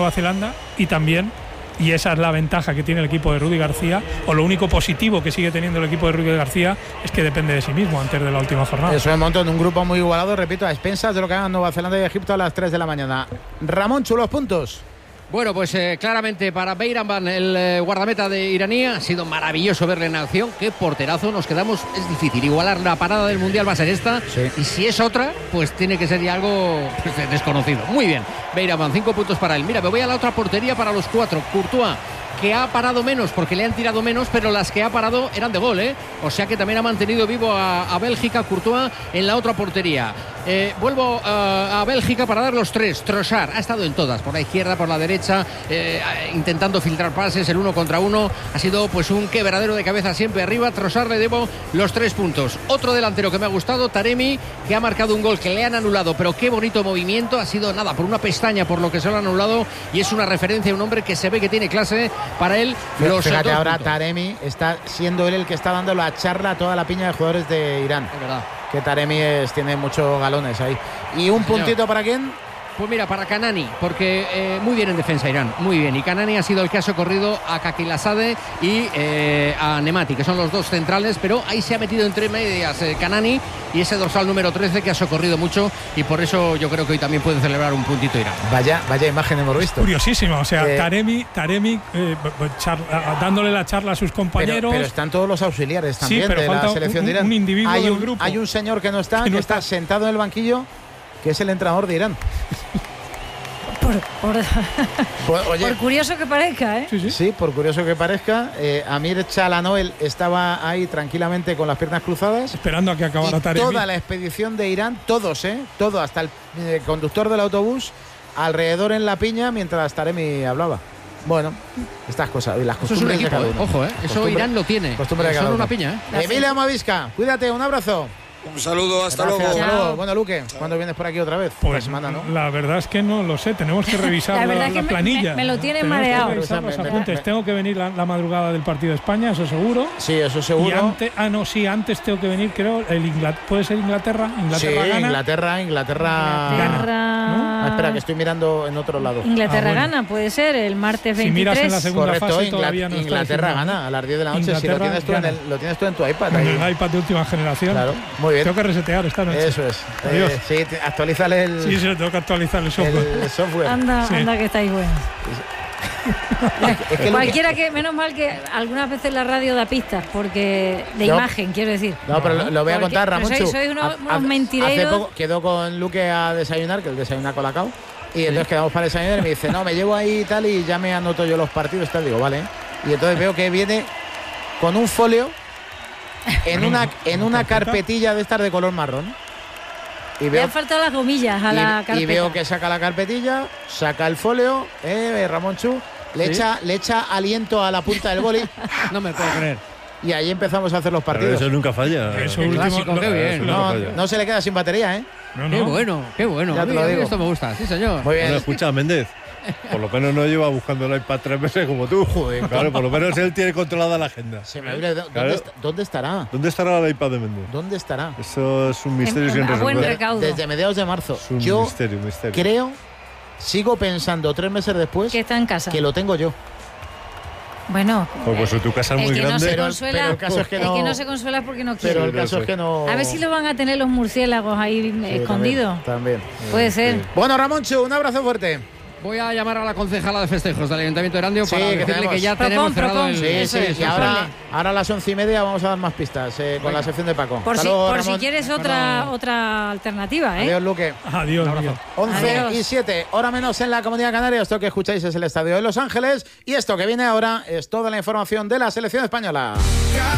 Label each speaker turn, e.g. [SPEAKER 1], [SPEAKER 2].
[SPEAKER 1] Nueva Zelanda, y también, y esa es la ventaja que tiene el equipo de Rudi García, o lo único positivo que sigue teniendo el equipo de Rudi García, es que depende de sí mismo antes de la última jornada.
[SPEAKER 2] Eso es un montón, un grupo muy igualado, repito, a expensas de lo que hagan Nueva Zelanda y Egipto a las 3 de la mañana. Ramón Chu, los puntos.
[SPEAKER 3] Bueno, pues claramente para Beiranban, el guardameta de iraní, ha sido maravilloso verle en acción. Qué porterazo, nos quedamos, es difícil igualar la parada del Mundial, va a ser esta, sí. Y si es otra, pues tiene que ser ya algo desconocido. Muy bien, Beiranban, 5 puntos para él. Mira, me voy a la otra portería para los 4, Courtois, que ha parado menos porque le han tirado menos, pero las que ha parado eran de gol, ¿eh? O sea que también ha mantenido vivo a Bélgica, Courtois en la otra portería. Vuelvo a Bélgica para dar los 3. Trossard ha estado en todas, por la izquierda, por la derecha, intentando filtrar pases, el 1 contra 1. Ha sido pues un quebradero de cabeza siempre arriba. Trossard le debo los 3 puntos. Otro delantero que me ha gustado, Taremi, que ha marcado un gol que le han anulado, pero qué bonito movimiento. Ha sido nada, por una pestaña, por lo que se lo han anulado, y es una referencia a un hombre que se ve que tiene clase. Para él,
[SPEAKER 2] fíjate, ahora Taremi está siendo él el que está dando la charla a toda la piña de jugadores de Irán.
[SPEAKER 3] Es verdad.
[SPEAKER 2] Que Taremi tiene muchos galones ahí. ¿Y un puntito para quién?
[SPEAKER 3] Pues mira, para Kanani, porque muy bien en defensa Irán, muy bien. Y Kanani ha sido el que ha socorrido a Kakilasade y a Nemati, que son los dos centrales, pero ahí se ha metido entre medias Kanani y ese dorsal número 13 que ha socorrido mucho, y por eso yo creo que hoy también puede celebrar un puntito Irán.
[SPEAKER 2] Vaya imagen hemos visto.
[SPEAKER 1] Curiosísimo, o sea, Taremi dándole la charla a sus compañeros.
[SPEAKER 2] Pero están todos los auxiliares también,
[SPEAKER 1] sí, pero
[SPEAKER 2] de la selección de Irán.
[SPEAKER 1] Un individuo del grupo.
[SPEAKER 2] Hay un señor que no está, que está sentado en el banquillo, que es el entrenador de Irán.
[SPEAKER 4] Por curioso que parezca, ¿eh?
[SPEAKER 2] Sí, por curioso que parezca. Amir Chalanoel estaba ahí tranquilamente con las piernas cruzadas,
[SPEAKER 1] esperando a que acabara Taremi.
[SPEAKER 2] Toda la expedición de Irán, todos, todo, hasta el conductor del autobús, alrededor en la piña mientras Taremi hablaba. Bueno, estas cosas, las costumbres
[SPEAKER 3] eso es un equipo,
[SPEAKER 2] de cada uno.
[SPEAKER 3] Ojo, eso Irán lo tiene.
[SPEAKER 2] Costumbre de cada uno.
[SPEAKER 3] Una piña,
[SPEAKER 2] Emilia Mavisca, cuídate, un abrazo.
[SPEAKER 5] Un saludo, hasta luego.
[SPEAKER 2] Bueno, Luque, ¿cuándo vienes por aquí otra vez?
[SPEAKER 1] Pues
[SPEAKER 2] semana, ¿no?
[SPEAKER 1] La verdad es que no lo sé, tenemos que revisar la planilla.
[SPEAKER 4] Me lo tienen mareado.
[SPEAKER 1] Tengo que venir la madrugada del partido de España, eso seguro.
[SPEAKER 2] Sí, eso seguro.
[SPEAKER 1] Y antes tengo que venir, creo, ¿puede ser Inglaterra?
[SPEAKER 2] Inglaterra gana. ¿No? Espera, que estoy mirando en otro lado.
[SPEAKER 4] Inglaterra gana, puede ser, el martes 23.
[SPEAKER 1] Si miras en la segunda fase,
[SPEAKER 2] Inglaterra gana a las 10 de la noche. Si lo tienes tú en tu iPad.
[SPEAKER 1] En el iPad de última generación.
[SPEAKER 2] Claro, muy bien.
[SPEAKER 1] Tengo que resetear esta noche.
[SPEAKER 2] Eso es.
[SPEAKER 1] Adiós.
[SPEAKER 2] Sí, actualízale el...
[SPEAKER 1] Sí, tengo que actualizar el software.
[SPEAKER 4] Anda que estáis buenos.
[SPEAKER 2] Es que
[SPEAKER 4] cualquiera que, menos mal que algunas veces la radio da pistas, porque de imagen, quiero decir.
[SPEAKER 2] No, pero lo voy a contar, Ramón.
[SPEAKER 4] Sois unos mentireiros.
[SPEAKER 2] Hace poco quedó con Luque a desayunar, que él desayuna Colacao, y entonces quedamos para desayunar y me dice, no, me llevo ahí y tal, y ya me anoto yo los partidos, tal. Digo, vale. Y entonces veo que viene con un folio en una carpetilla de estas de color marrón. Y
[SPEAKER 4] le han faltado las gomillas a la carpeta.
[SPEAKER 2] Y veo que saca la carpetilla, saca el folio, Ramón Chu, le echa aliento a la punta del boli.
[SPEAKER 3] No me puedo creer.
[SPEAKER 2] Y ahí empezamos a hacer los partidos.
[SPEAKER 6] Pero eso nunca falla.
[SPEAKER 3] Eso clásico, qué bien.
[SPEAKER 2] No se le queda sin batería, ¿eh?
[SPEAKER 3] Qué bueno.
[SPEAKER 2] Ya te lo digo.
[SPEAKER 3] Esto me gusta, sí, señor.
[SPEAKER 2] Muy bien.
[SPEAKER 6] Bueno, escucha, Méndez. Por lo menos no lleva buscando el iPad 3 meses como tú.
[SPEAKER 2] Joder,
[SPEAKER 6] claro, por lo menos él tiene controlada la agenda.
[SPEAKER 2] ¿Dónde estará?
[SPEAKER 6] ¿Dónde estará el iPad de Méndez?
[SPEAKER 2] ¿Dónde estará?
[SPEAKER 6] Eso es un misterio sin resolver.
[SPEAKER 2] Desde mediados de marzo.
[SPEAKER 6] Es un misterio.
[SPEAKER 2] Creo, sigo pensando 3 meses después
[SPEAKER 4] que está en casa,
[SPEAKER 2] que lo tengo yo.
[SPEAKER 4] Bueno,
[SPEAKER 6] pues tu casa es muy grande.
[SPEAKER 4] Pero el caso es que no. El que no se consuela es porque no quiere.
[SPEAKER 2] Pero el caso es que no.
[SPEAKER 4] A ver si lo van a tener los murciélagos ahí escondidos.
[SPEAKER 2] También.
[SPEAKER 4] Puede ser.
[SPEAKER 2] Bueno, Ramoncho, un abrazo fuerte.
[SPEAKER 3] Voy a llamar a la concejala de festejos del Ayuntamiento de Erandio para decirle que ya
[SPEAKER 4] tenemos
[SPEAKER 3] cerrado el...
[SPEAKER 2] Sí. Y ahora a las 11:30 vamos a dar más pistas con la sección de Paco.
[SPEAKER 4] Por si quieres otra alternativa, ¿eh?
[SPEAKER 2] Adiós, Luque.
[SPEAKER 1] Adiós.
[SPEAKER 2] 11:07, hora menos en la Comunidad Canaria. Esto que escucháis es el Estadio de Los Ángeles. Y esto que viene ahora es toda la información de la selección española.